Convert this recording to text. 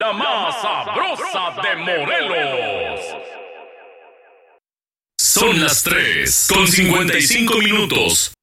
la más sabrosa de Morelos. Son las 3:55.